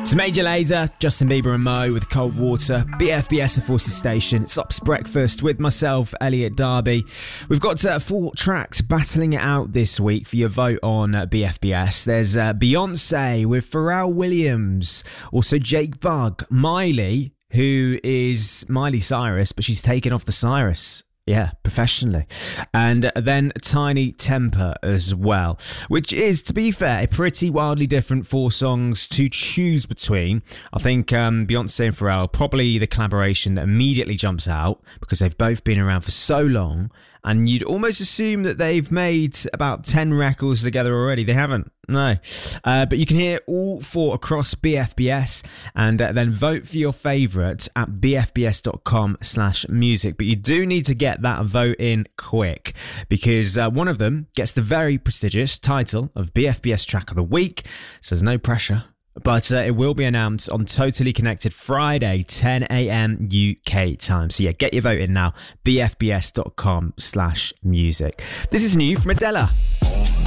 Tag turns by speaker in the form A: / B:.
A: It's Major Lazer, Justin Bieber and Mo with Cold Water, BFBS at Forces Station. It's Ops Breakfast with myself, Elliot Darby. We've got 4 tracks battling it out this week for your vote on BFBS. There's Beyonce with Pharrell Williams, also Jake Bugg, Miley, who is Miley Cyrus, but she's taken off the Cyrus. Yeah, professionally. And then Tiny Temper as well, which is, to be fair, a pretty wildly different 4 songs to choose between. I think Beyonce and Pharrell, probably the collaboration that immediately jumps out because they've both been around for so long. And you'd almost assume that they've made about 10 records together already. They haven't, no. But you can hear all 4 across BFBS and then vote for your favourite at bfbs.com/music. But you do need to get that vote in quick because one of them gets the very prestigious title of BFBS Track of the Week. So there's no pressure. But it will be announced on Totally Connected Friday, 10 a.m. UK time. So yeah, get your vote in now. bfbs.com/music. This is new from Adela.